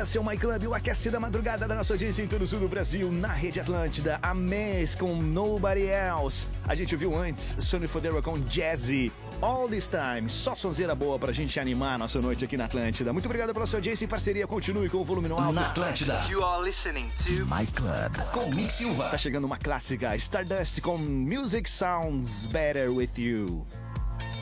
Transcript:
esse é o My Club, o aquecido da madrugada da nossa audiência em todo o sul do Brasil, na Rede Atlântida. A Mess com Nobody Else. A gente viu antes Sonny Fodera com Jazzy. All This Time, só sonzeira boa pra gente animar a nossa noite aqui na Atlântida. Muito obrigado pela sua audiência e parceria. Continue com o volume no alto. Na Atlântida. You are listening to My Club com Mick Silva. Tá chegando uma clássica, Stardust com Music Sounds Better With You.